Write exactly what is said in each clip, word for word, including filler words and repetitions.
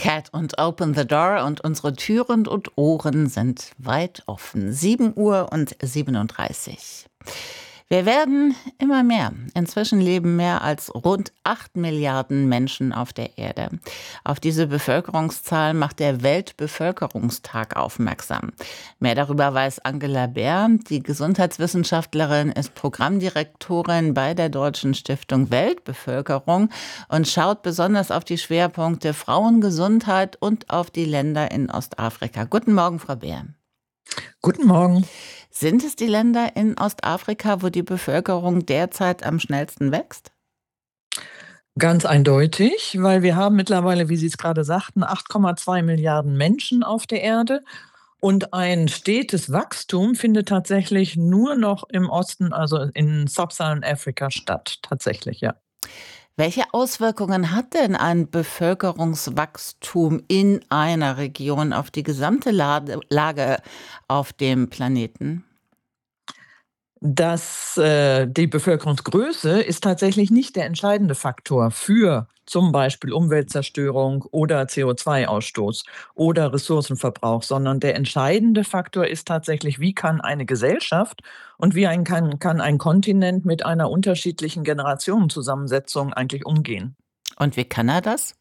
Cat und Open the Door und unsere Türen und Ohren sind weit offen. sieben Uhr und siebenunddreißig. Wir werden immer mehr. Inzwischen leben mehr als rund acht Milliarden Menschen auf der Erde. Auf diese Bevölkerungszahl macht der Weltbevölkerungstag aufmerksam. Mehr darüber weiß Angela Bär. Die Gesundheitswissenschaftlerin ist Programmdirektorin bei der Deutschen Stiftung Weltbevölkerung und schaut besonders auf die Schwerpunkte Frauengesundheit und auf die Länder in Ostafrika. Guten Morgen, Frau Bär. Guten Morgen. Sind es die Länder in Ostafrika, wo die Bevölkerung derzeit am schnellsten wächst? Ganz eindeutig, weil wir haben mittlerweile, wie Sie es gerade sagten, acht Komma zwei Milliarden Menschen auf der Erde. Und ein stetes Wachstum findet tatsächlich nur noch im Osten, also in Sub-Saharan Afrika statt. Tatsächlich, ja. Welche Auswirkungen hat denn ein Bevölkerungswachstum in einer Region auf die gesamte Lage, Lage auf dem Planeten? dass äh, die Bevölkerungsgröße ist tatsächlich nicht der entscheidende Faktor für zum Beispiel Umweltzerstörung oder C O zwei Ausstoß oder Ressourcenverbrauch, sondern der entscheidende Faktor ist tatsächlich, wie kann eine Gesellschaft und wie ein, kann, kann ein Kontinent mit einer unterschiedlichen Generationenzusammensetzung eigentlich umgehen. Und wie kann er das?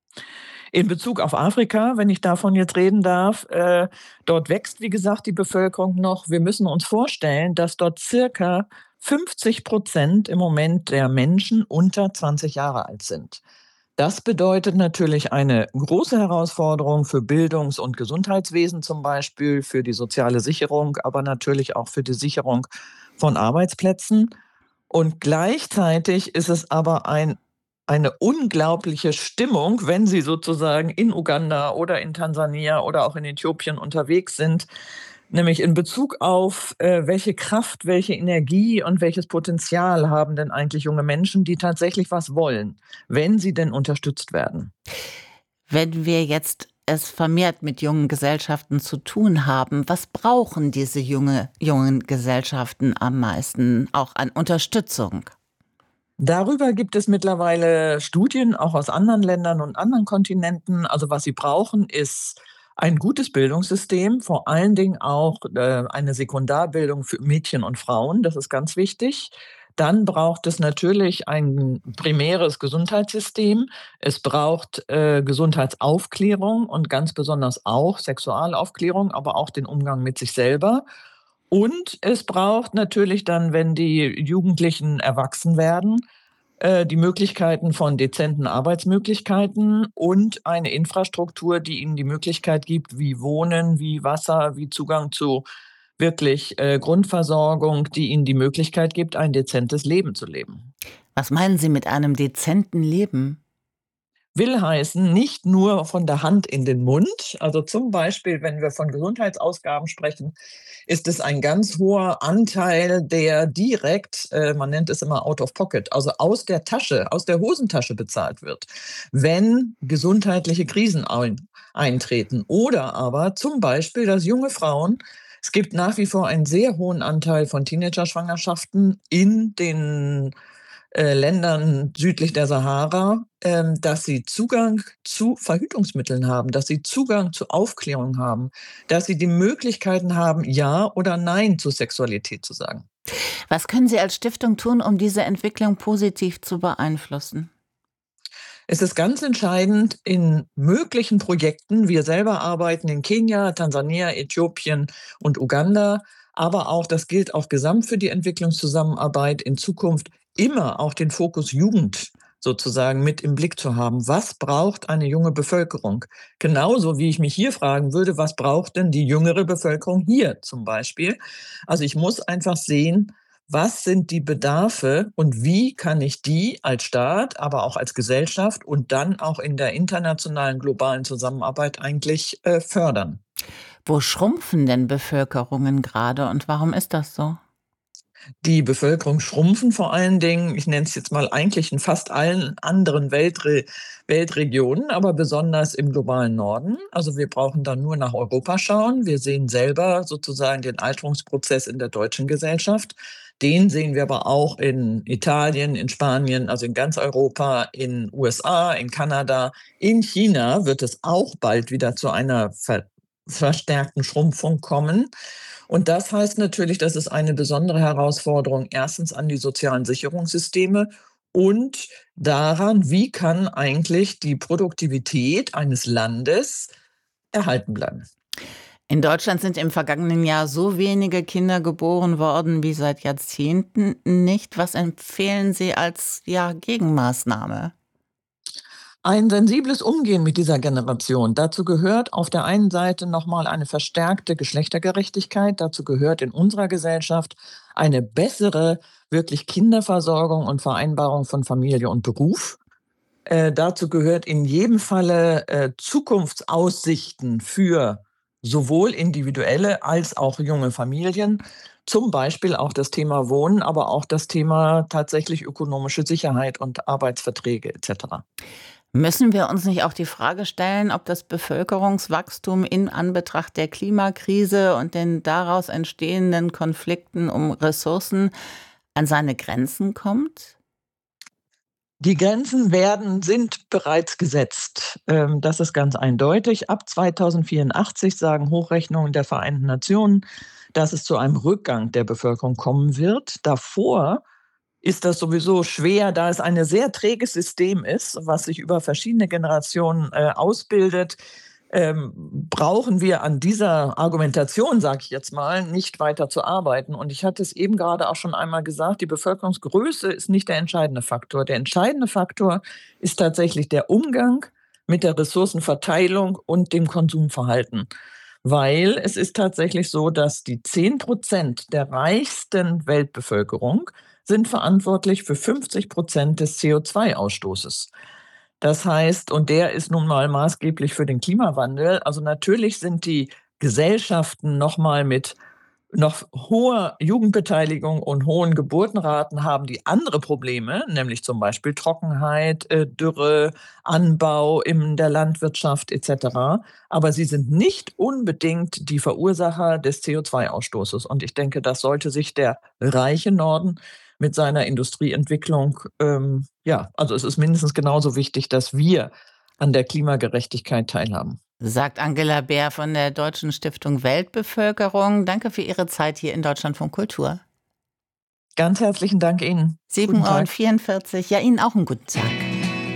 In Bezug auf Afrika, wenn ich davon jetzt reden darf, äh, dort wächst, wie gesagt, die Bevölkerung noch. Wir müssen uns vorstellen, dass dort circa fünfzig Prozent im Moment der Menschen unter zwanzig Jahre alt sind. Das bedeutet natürlich eine große Herausforderung für Bildungs- und Gesundheitswesen zum Beispiel, für die soziale Sicherung, aber natürlich auch für die Sicherung von Arbeitsplätzen. Und gleichzeitig ist es aber ein eine unglaubliche Stimmung, wenn Sie sozusagen in Uganda oder in Tansania oder auch in Äthiopien unterwegs sind, nämlich in Bezug auf, äh, welche Kraft, welche Energie und welches Potenzial haben denn eigentlich junge Menschen, die tatsächlich was wollen, wenn sie denn unterstützt werden. Wenn wir jetzt es vermehrt mit jungen Gesellschaften zu tun haben, was brauchen diese junge, jungen Gesellschaften am meisten auch an Unterstützung? Darüber gibt es mittlerweile Studien, auch aus anderen Ländern und anderen Kontinenten. Also was sie brauchen, ist ein gutes Bildungssystem, vor allen Dingen auch äh, eine Sekundarbildung für Mädchen und Frauen. Das ist ganz wichtig. Dann braucht es natürlich ein primäres Gesundheitssystem. Es braucht äh, Gesundheitsaufklärung und ganz besonders auch Sexualaufklärung, aber auch den Umgang mit sich selber. Und es braucht natürlich dann, wenn die Jugendlichen erwachsen werden, äh, die Möglichkeiten von dezenten Arbeitsmöglichkeiten und eine Infrastruktur, die ihnen die Möglichkeit gibt, wie Wohnen, wie Wasser, wie Zugang zu wirklich äh, Grundversorgung, die ihnen die Möglichkeit gibt, ein dezentes Leben zu leben. Was meinen Sie mit einem dezenten Leben? Will heißen, nicht nur von der Hand in den Mund. Also zum Beispiel, wenn wir von Gesundheitsausgaben sprechen, ist es ein ganz hoher Anteil, der direkt, äh, man nennt es immer out of pocket, also aus der Tasche, aus der Hosentasche bezahlt wird, wenn gesundheitliche Krisen ein, eintreten. Oder aber zum Beispiel, dass junge Frauen, es gibt nach wie vor einen sehr hohen Anteil von Teenager-Schwangerschaften in den äh, Ländern südlich der Sahara, ähm, dass sie Zugang zu Verhütungsmitteln haben, dass sie Zugang zu Aufklärung haben, dass sie die Möglichkeiten haben, Ja oder Nein zur Sexualität zu sagen. Was können Sie als Stiftung tun, um diese Entwicklung positiv zu beeinflussen? Es ist ganz entscheidend in möglichen Projekten, wir selber arbeiten in Kenia, Tansania, Äthiopien und Uganda, aber auch, das gilt auch gesamt für die Entwicklungszusammenarbeit in Zukunft, immer auch den Fokus Jugend sozusagen mit im Blick zu haben. Was braucht eine junge Bevölkerung? Genauso wie ich mich hier fragen würde, was braucht denn die jüngere Bevölkerung hier zum Beispiel? Also ich muss einfach sehen, was sind die Bedarfe und wie kann ich die als Staat, aber auch als Gesellschaft und dann auch in der internationalen globalen Zusammenarbeit eigentlich äh, fördern? Wo schrumpfen denn Bevölkerungen gerade und warum ist das so? Die Bevölkerung schrumpfen vor allen Dingen, ich nenne es jetzt mal eigentlich in fast allen anderen Weltre Weltregionen, aber besonders im globalen Norden. Also wir brauchen dann nur nach Europa schauen. Wir sehen selber sozusagen den Alterungsprozess in der deutschen Gesellschaft. Den sehen wir aber auch in Italien, in Spanien, also in ganz Europa, in U S A, in Kanada. In China wird es auch bald wieder zu einer ver verstärkten Schrumpfung kommen. Und das heißt natürlich, das ist eine besondere Herausforderung erstens an die sozialen Sicherungssysteme und daran, wie kann eigentlich die Produktivität eines Landes erhalten bleiben. In Deutschland sind im vergangenen Jahr so wenige Kinder geboren worden wie seit Jahrzehnten nicht. Was empfehlen Sie als, ja, Gegenmaßnahme? Ein sensibles Umgehen mit dieser Generation. Dazu gehört auf der einen Seite nochmal eine verstärkte Geschlechtergerechtigkeit. Dazu gehört in unserer Gesellschaft eine bessere, wirklich Kinderversorgung und Vereinbarung von Familie und Beruf. Äh, dazu gehört in jedem Falle äh, Zukunftsaussichten für sowohl individuelle als auch junge Familien. Zum Beispiel auch das Thema Wohnen, aber auch das Thema tatsächlich ökonomische Sicherheit und Arbeitsverträge et cetera. Müssen wir uns nicht auch die Frage stellen, ob das Bevölkerungswachstum in Anbetracht der Klimakrise und den daraus entstehenden Konflikten um Ressourcen an seine Grenzen kommt? Die Grenzen werden sind bereits gesetzt. Ähm, das ist ganz eindeutig. Ab zweitausendvierundachtzig sagen Hochrechnungen der Vereinten Nationen, dass es zu einem Rückgang der Bevölkerung kommen wird. Davor ist das sowieso schwer, da es ein sehr träges System ist, was sich über verschiedene Generationen äh, ausbildet, ähm, brauchen wir an dieser Argumentation, sage ich jetzt mal, nicht weiter zu arbeiten. Und ich hatte es eben gerade auch schon einmal gesagt, die Bevölkerungsgröße ist nicht der entscheidende Faktor. Der entscheidende Faktor ist tatsächlich der Umgang mit der Ressourcenverteilung und dem Konsumverhalten. Weil es ist tatsächlich so, dass die zehn Prozent der reichsten Weltbevölkerung sind verantwortlich für fünfzig Prozent des C O zwei Ausstoßes. Das heißt, und der ist nun mal maßgeblich für den Klimawandel. Also natürlich sind die Gesellschaften noch mal mit noch hoher Jugendbeteiligung und hohen Geburtenraten haben die andere Probleme, nämlich zum Beispiel Trockenheit, äh, Dürre, Anbau in der Landwirtschaft et cetera. Aber sie sind nicht unbedingt die Verursacher des C O zwei Ausstoßes. Und ich denke, das sollte sich der reiche Norden mit seiner Industrieentwicklung, ähm, ja, also es ist mindestens genauso wichtig, dass wir an der Klimagerechtigkeit teilhaben. Sagt Angela Beer von der Deutschen Stiftung Weltbevölkerung. Danke für Ihre Zeit hier in Deutschlandfunk Kultur. Ganz herzlichen Dank Ihnen. sieben Guten Uhr und Tag. vierundvierzig. Ja, Ihnen auch einen guten Tag.